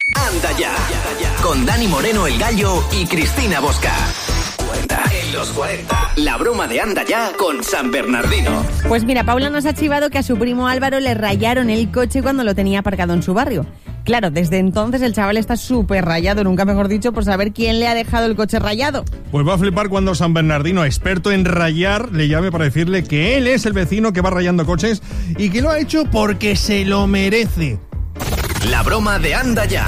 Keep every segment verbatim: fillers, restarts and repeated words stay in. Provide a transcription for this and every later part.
Anda ya, con Dani Moreno el Gallo y Cristina Bosca. En los cuarenta, la broma de Anda ya con San Bernardino. Pues mira, Paula nos ha chivado que a su primo Álvaro le rayaron el coche cuando lo tenía aparcado en su barrio. Claro, desde entonces el chaval está súper rayado, nunca mejor dicho, por saber quién le ha dejado el coche rayado. Pues va a flipar cuando San Bernardino, experto en rayar, le llame para decirle que él es el vecino que va rayando coches y que lo ha hecho porque se lo merece. La broma de Anda ya.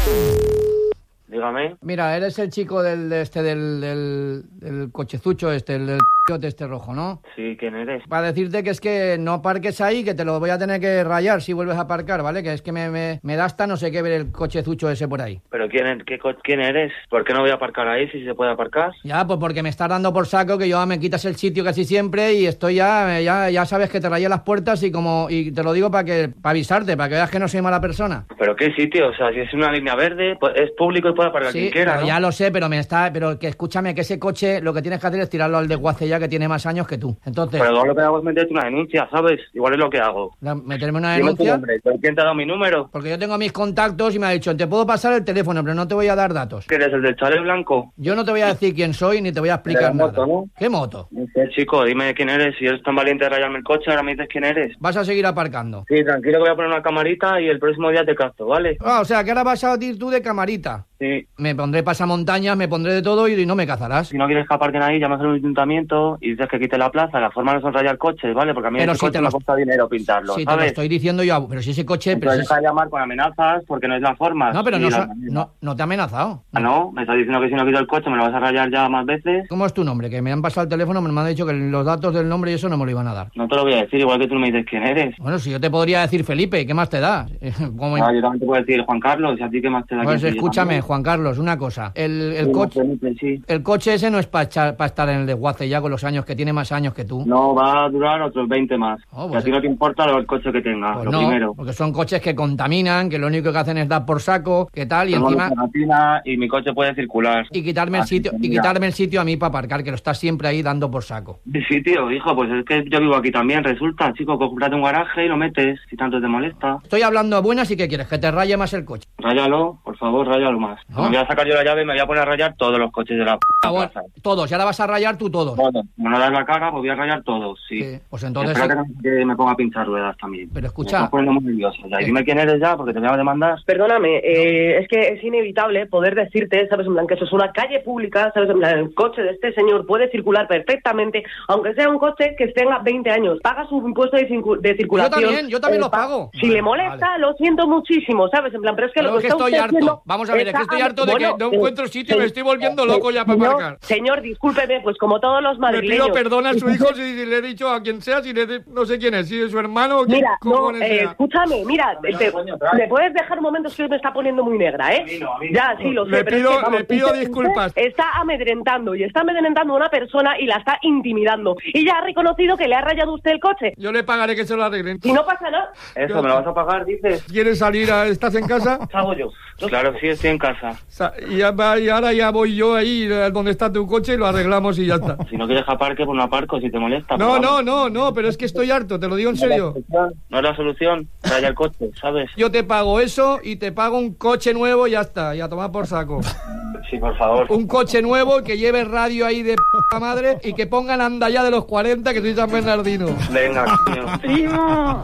Dígame. Mira, eres el chico del de este del, del, del cochezucho este, el del de este rojo, ¿no? Sí, ¿quién eres? Para decirte que es que no aparques ahí, que te lo voy a tener que rayar si vuelves a aparcar, ¿vale? Que es que me, me, me da hasta no sé qué ver el cochezucho ese por ahí. ¿Pero quién, qué, quién eres? ¿Por qué no voy a aparcar ahí si se puede aparcar? Ya, pues porque me estás dando por saco que yo me quitas el sitio casi siempre y estoy ya, ya, ya sabes que te rayé las puertas y como y te lo digo para que para avisarte, para que veas que no soy mala persona. ¿Pero qué sitio? O sea, si es una línea verde, pues es público y puede aparcar sí, quien quiera, ¿no? Ya lo sé, pero me está, pero que escúchame que ese coche lo que tienes que hacer es tirarlo al desguace ya que tiene más años que tú. Entonces, pero lo que hago es meterte una denuncia, ¿sabes? Igual es lo que hago. La, ¿Meterme una Dime denuncia? tu nombre. ¿Quién te ha dado mi número? Porque yo tengo mis contactos y me ha dicho, te puedo pasar el teléfono, pero no te voy a dar datos. ¿Que eres el del chalet blanco? Yo no te voy a decir quién soy ni te voy a explicar nada. Moto, ¿no? ¿Qué moto? No sé, chico, dime quién eres. Si eres tan valiente de rayarme el coche, ahora me dices quién eres. Vas a seguir aparcando. Sí, tranquilo, que voy a poner una camarita y el próximo día te capto, ¿vale? Ah, o sea, que ahora vas a ir tú de camarita. Sí. Me pondré pasamontañas, me pondré de todo y no me cazarás. Si no quieres que aparquen ahí, llamas al ayuntamiento y dices que quite la plaza. La forma no son rayar coches, ¿vale? Porque a mí pero ese si coche te lo... me cuesta dinero pintarlo, sí, ¿sabes? te lo estoy diciendo yo, pero si ese coche... Entonces pero deja si... de llamar con amenazas porque no es la forma. No, pero no, la... so... no, no te ha amenazado. Ah, no, me estás diciendo que si no quito el coche me lo vas a rayar ya más veces. ¿Cómo es tu nombre? Que me han pasado el teléfono, me han dicho que los datos del nombre y eso no me lo iban a dar. No te lo voy a decir, igual que tú no me dices quién eres. Bueno, si yo te podría decir Felipe, ¿qué más te da? Como... No, yo también te puedo decir Juan Carlos, ¿y a ti qué más te da? Pues escúchame, Juan Carlos, una cosa. El, el, sí, coche, Felipe, sí. el coche ese no es para pa estar en el desguace ya con los años, que tiene más años que tú. No, va a durar otros veinte más. Oh, pues a ti no te importa el coche que tenga, pues lo no, primero. Porque son coches que contaminan, que lo único que hacen es dar por saco, que tal, y Tengo encima... y mi coche puede circular. Y quitarme el sitio y quitarme el sitio a mí para aparcar, que lo estás siempre ahí dando por saco. Sí, tío, hijo, pues es que yo vivo aquí también, resulta, chico, cómprate un garaje y lo metes, si tanto te molesta. Estoy hablando a buenas y ¿qué quieres? Que te raye más el coche. Ráyalo, por favor, ráyalo más. ¿No? Me voy a sacar yo la llave y me voy a poner a rayar todos los coches de la p*** ah, bueno, plaza. Todos, y ahora vas a rayar tú todos. Todos. Como no das la cara, pues voy a rayar todos, sí. sí pues entonces... Espero sí. que, que me ponga a pinchar ruedas también. Pero escucha... Me estás poniendo muy nervioso ya. Y dime quién eres ya, porque te voy a demandar. Perdóname, eh, es que es inevitable poder decirte, ¿sabes? En plan, que eso es una calle pública, ¿sabes? En plan, el coche de este señor puede circular perfectamente, aunque sea un coche que tenga veinte años. Paga su impuesto de, de circulación. Yo también, yo también eh, lo pago. Si vale, le molesta, vale. Lo siento muchísimo, ¿sabes? En plan, pero es que pero lo que, que está estoy harto. Haciendo, Vamos a ver, es que estoy harto de bueno, que no encuentro eh, sitio y eh, me estoy volviendo eh, loco ya para señor, aparcar. Señor, discúlpeme, pues como todos los madrileños. Le pido perdón a su hijo si, si le he dicho a quien sea, si le de, no sé quién es, si es su hermano o quién. Mira, no, eh, escúchame, mira, no, te, coño, ¿me puedes dejar un momento? Es que me está poniendo muy negra, ¿eh? Sí, no, a mí ya, no. sí, lo sé, le pero pido, es que, vamos, le pido usted, disculpas. Usted está amedrentando y está amedrentando a una persona y la está intimidando. Y ya ha reconocido que le ha rayado usted el coche. Yo le pagaré que se lo arreglen. Si no pasa nada. Eso, ¿me lo vas a pagar, dices? ¿Quieres salir? A, ¿Estás en casa? ¿Qué hago yo? Claro, sí, estoy en casa. Y, ya, y ahora ya voy yo ahí donde está tu coche y lo arreglamos y ya está. Si no quieres aparque, pues no aparco, si te molesta. No, no, no, no, pero es que estoy harto, te lo digo en serio. No es la solución, raya el coche, ¿sabes? Yo te pago eso y te pago un coche nuevo y ya está, y a tomar por saco. Sí, por favor. Un coche nuevo que lleve radio ahí de p*** madre y que pongan Anda ya de los cuarenta, que soy San Bernardino. Venga, coño. ¡Primo!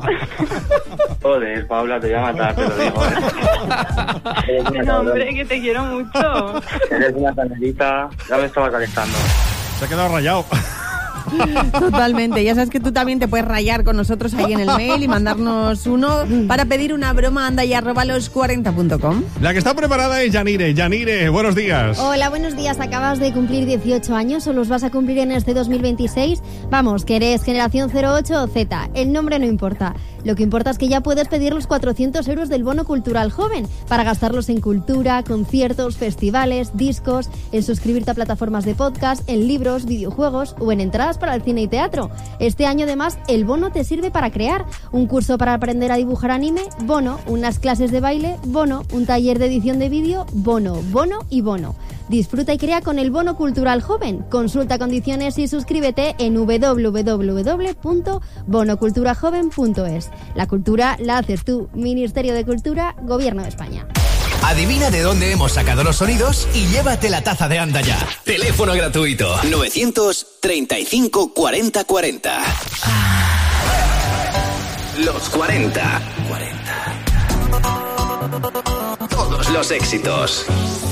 Joder, Paula, te voy a matar, te lo digo, ¿eh? No, hombre, que te quiero mucho. Eres una canerita, ya me estaba calentando. Se ha quedado rayado. Totalmente, ya sabes que tú también te puedes rayar con nosotros ahí en el mail y mandarnos uno para pedir una broma. Anda y arroba los cuarenta punto com. La que está preparada es Yanire. Yanire, buenos días. Hola, buenos días. ¿Acabas de cumplir dieciocho años o los vas a cumplir en este dos mil veintiséis? Vamos, que eres generación cero ocho o Z, el nombre no importa. Lo que importa es que ya puedes pedir los cuatrocientos euros del bono cultural joven para gastarlos en cultura, conciertos, festivales, discos, en suscribirte a plataformas de podcast, en libros, videojuegos o en entradas para el cine y teatro. Este año además el bono te sirve para crear un curso para aprender a dibujar anime, bono, unas clases de baile, bono, un taller de edición de vídeo, bono, bono y bono. Disfruta y crea con el bono cultural joven. Consulta condiciones y suscríbete en doble u doble u doble u punto bono cultura joven punto es. La cultura la haces tú. Ministerio de Cultura, Gobierno de España. Adivina de dónde hemos sacado los sonidos y llévate la taza de Anda Ya. Teléfono gratuito novecientos treinta y cinco cuarenta cuarenta. Los cuarenta. Todos los éxitos.